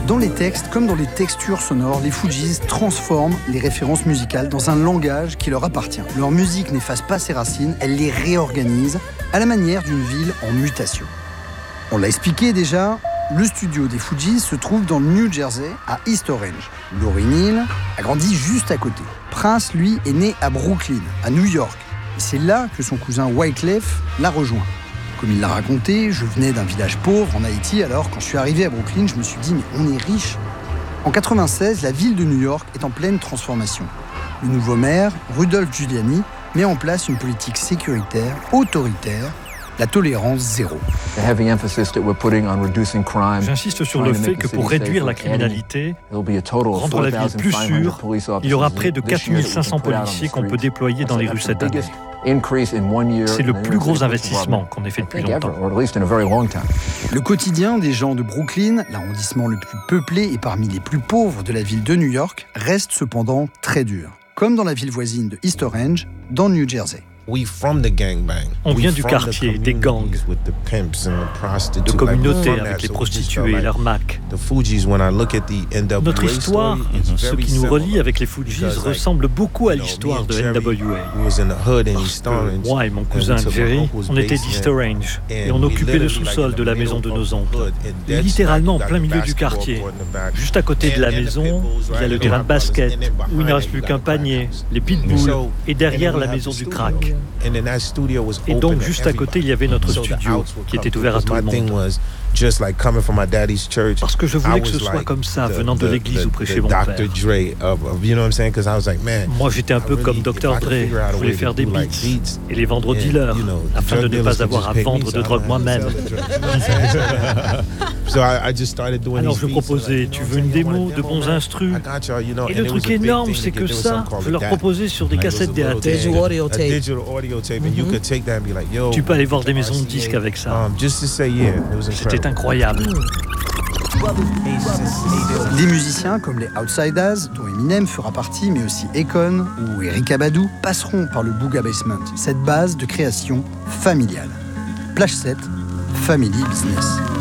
Dans les textes comme dans les textures sonores, les Fugees transforment les références musicales dans un langage qui leur appartient. Leur musique n'efface pas ses racines, elle les réorganise à la manière d'une ville en mutation. On l'a expliqué déjà, le studio des Fugees se trouve dans le New Jersey, à East Orange. Lauryn Hill a grandi juste à côté. Prince, lui, est né à Brooklyn, à New York. Et c'est là que son cousin Wyclef l'a rejoint. Comme il l'a raconté, je venais d'un village pauvre en Haïti, alors quand je suis arrivé à Brooklyn, je me suis dit « mais on est riche ». En 1996, la ville de New York est en pleine transformation. Le nouveau maire, Rudolph Giuliani, met en place une politique sécuritaire, autoritaire, la tolérance zéro. J'insiste sur le fait que pour réduire la criminalité, rendre la ville plus sûre, il y aura près de 4500 policiers qu'on peut déployer dans les rues cette année. C'est le plus gros investissement qu'on ait fait depuis longtemps. Le quotidien des gens de Brooklyn, l'arrondissement le plus peuplé et parmi les plus pauvres de la ville de New York, reste cependant très dur. Comme dans la ville voisine de East Orange, dans le New Jersey. On vient du quartier, des gangs, de communautés avec les prostituées et leurs macs. Notre histoire, ce qui nous relie avec les Fugees, ressemble beaucoup à l'histoire de NWA. Parce que moi et mon cousin Jerry, on était d'East Orange et on occupait le sous-sol de la maison de nos oncles. Et littéralement en plein milieu du quartier, juste à côté de la maison, il y a le terrain de basket où il ne reste plus qu'un panier, les pitbulls et derrière la maison du crack. Et donc, juste à côté, il y avait notre studio qui était ouvert à tout le monde. Parce que je voulais que ce soit comme ça, venant de l'église où prêchait mon père. Moi, j'étais un peu comme Dr. Dre. Je voulais faire des beats et les vendre aux dealers, afin de ne pas avoir à vendre de drogue moi-même. Alors je proposais, tu veux une démo de bons instrus? Et le truc énorme, c'est que ça, je leur proposais sur des cassettes DAT. Tu peux aller voir des maisons de disques avec ça. C'était incroyable. Des musiciens comme les Outsidaz, dont Eminem fera partie, mais aussi Akon ou Erykah Badu, passeront par le Booga Basement, cette base de création familiale. Plage 7, Family Business.